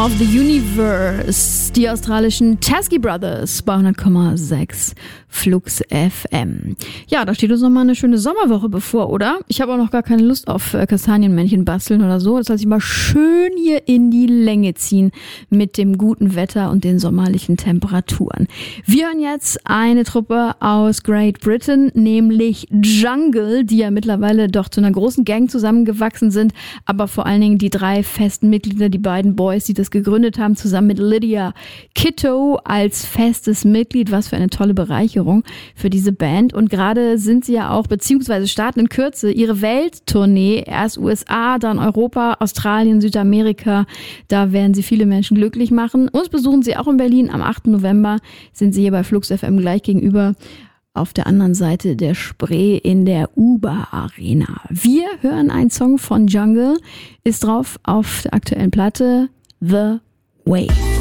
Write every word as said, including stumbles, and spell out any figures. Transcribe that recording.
of the Universe, die australischen Teskey Brothers bei hundert Komma sechs Flux F M. Ja, da steht uns noch mal eine schöne Sommerwoche bevor, oder? Ich habe auch noch gar keine Lust auf äh, Kastanienmännchen basteln oder so. Das heißt, ich mal schön hier in die Länge ziehen mit dem guten Wetter und den sommerlichen Temperaturen. Wir hören jetzt eine Truppe aus Great Britain, nämlich Jungle, die ja mittlerweile doch zu einer großen Gang zusammengewachsen sind, aber vor allen Dingen die drei festen Mitglieder, die beiden Boys, die das gegründet haben, zusammen mit Lydia Kitto als festes Mitglied. Was für eine tolle Bereicherung für diese Band. Und gerade sind sie ja auch, beziehungsweise starten in Kürze ihre Welttournee. Erst U S A, dann Europa, Australien, Südamerika. Da werden sie viele Menschen glücklich machen. Uns besuchen sie auch in Berlin. Am achten November sind sie hier bei Flux F M gleich gegenüber auf der anderen Seite der Spree in der Uber Arena. Wir hören einen Song von Jungle, ist drauf auf der aktuellen Platte The Way.